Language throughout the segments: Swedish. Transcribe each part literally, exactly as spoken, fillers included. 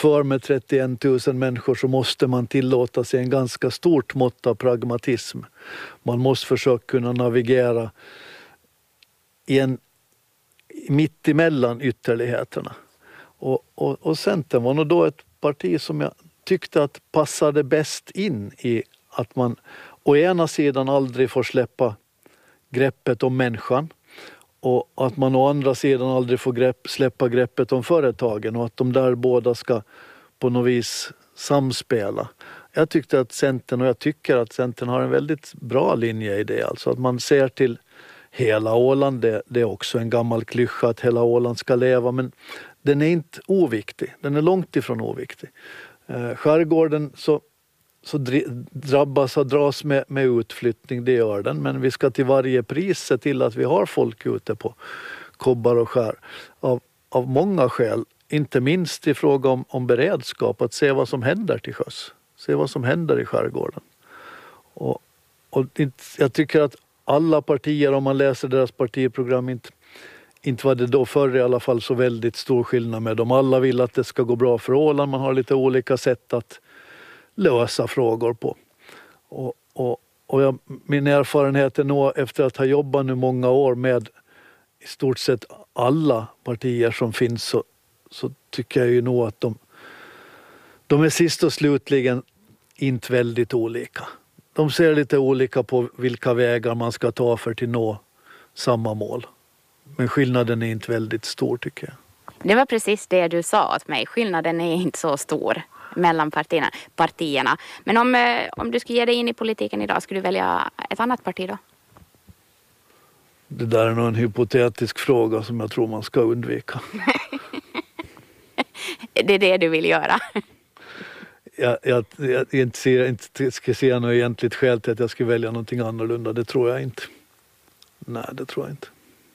för med trettioen tusen människor så måste man tillåta sig en ganska stort mått av pragmatism. Man måste försöka kunna navigera i en mitt emellan ytterligheterna. Och, och, och Centern var nog då ett parti som jag tyckte att passade bäst in i att man å ena sidan aldrig får släppa greppet om människan och att man å andra sidan aldrig får grepp, släppa greppet om företagen och att de där båda ska på något vis samspela. Jag tyckte att Centern, och jag tycker att Centern har en väldigt bra linje i det, alltså att man ser till hela Åland. Det, det är också en gammal klyscha att hela Åland ska leva, men den är inte oviktig, den är långt ifrån oviktig. Eh, skärgården så så drabbas och dras med, med utflyttning, det gör den. Men vi ska till varje pris se till att vi har folk ute på kobbar och skär. Av, av många skäl, inte minst i fråga om, om beredskap, att se vad som händer till sjöss. Se vad som händer i skärgården. Och, och jag tycker att alla partier, om man läser deras partiprogram, inte, inte var det då förr i alla fall så väldigt stor skillnad med dem. Alla vill att det ska gå bra för Åland, man har lite olika sätt att lösa frågor på. Och, och, och jag, min erfarenhet är nog efter att ha jobbat nu många år med i stort sett alla partier som finns, så, så tycker jag ju nog att de, de är sist och slutligen inte väldigt olika. De ser lite olika på vilka vägar man ska ta för att nå samma mål. Men skillnaden är inte väldigt stor, tycker jag. Det var precis det du sa åt mig. Skillnaden är inte så stor mellan partierna. partierna. Men om, om du skulle ge dig in i politiken idag, skulle du välja ett annat parti då? Det där är nog en hypotetisk fråga som jag tror man ska undvika. Det är det du vill göra? Jag, jag, jag inte ser, inte ska säga något egentligt skäl till att jag ska välja någonting annorlunda. Det tror jag inte. Nej, det tror jag inte.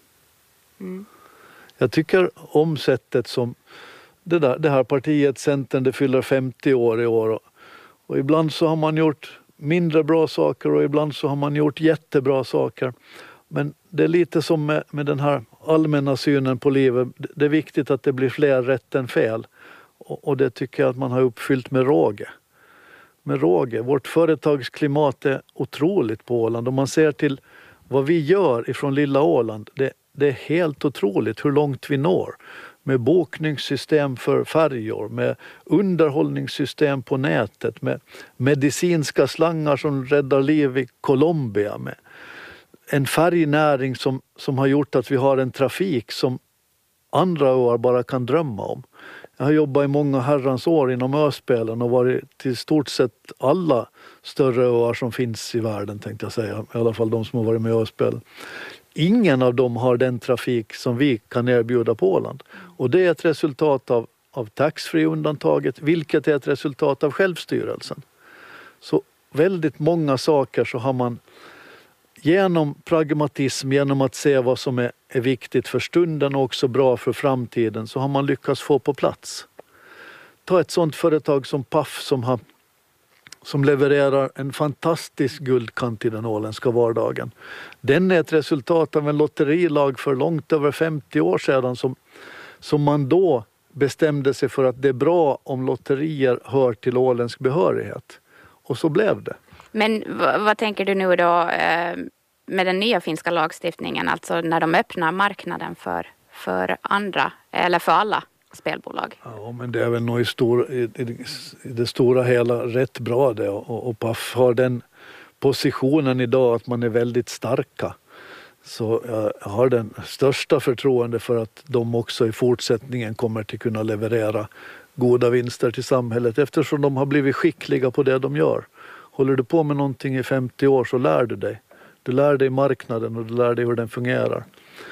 Mm. Jag tycker om sättet som det, där, det här partiet Centern, det fyller femtio år i år. Och, och ibland så har man gjort mindre bra saker och ibland så har man gjort jättebra saker. Men det är lite som med, med den här allmänna synen på livet. Det är viktigt att det blir fler rätt än fel. Och, och det tycker jag att man har uppfyllt med råge. Med råge. Vårt företagsklimat är otroligt på Åland. Om man ser till vad vi gör ifrån lilla Åland, det, det är helt otroligt hur långt vi når. Med bokningssystem för färjor, med underhållningssystem på nätet, med medicinska slangar som räddar liv i Colombia, med en färgnäring som, som har gjort att vi har en trafik som andra öar bara kan drömma om. Jag har jobbat i många herrans år inom öspelen och varit till stort sett alla större öar som finns i världen, tänkte jag säga. I alla fall de som har varit med i öspelen. Ingen av dem har den trafik som vi kan erbjuda på Åland. Och det är ett resultat av, av taxfree-undantaget, vilket är ett resultat av självstyrelsen. Så väldigt många saker så har man genom pragmatism, genom att se vad som är, är viktigt för stunden och också bra för framtiden, så har man lyckats få på plats. Ta ett sådant företag som P A F som, har, som levererar en fantastisk guldkant i den åländska vardagen. Den är ett resultat av en lotterilag för långt över femtio år sedan som, som man då bestämde sig för att det är bra om lotterier hör till åländsk behörighet. Och så blev det. Men vad, vad tänker du nu då eh, med den nya finska lagstiftningen, alltså när de öppnar marknaden för, för andra eller för alla spelbolag? Ja, men det är väl nog i, stor, i, i, i det stora hela rätt bra det, och, och P A F har den positionen idag att man är väldigt starka. Så jag har den största förtroende för att de också i fortsättningen kommer till kunna leverera goda vinster till samhället, eftersom de har blivit skickliga på det de gör. Håller du på med någonting i femtio år så lär du dig. Du lär dig marknaden och du lär dig hur den fungerar.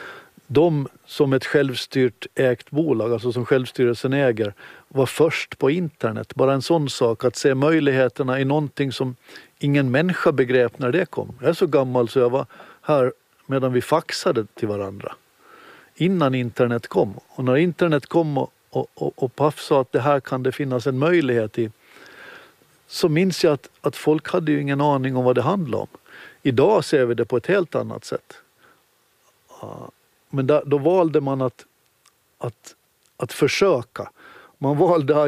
De som ett självstyrt ägt bolag, alltså som självstyrelsen äger, var först på internet. Bara en sån sak, att se möjligheterna i någonting som ingen människa begrep när det kom. Jag är så gammal så jag var här medan vi faxade till varandra. Innan internet kom. Och när internet kom och, och, och, och P A F sa att det här kan det finnas en möjlighet i, så minns jag att, att folk hade ju ingen aning om vad det handlade om. Idag ser vi det på ett helt annat sätt. Men där, då valde man att, att, att försöka. Man valde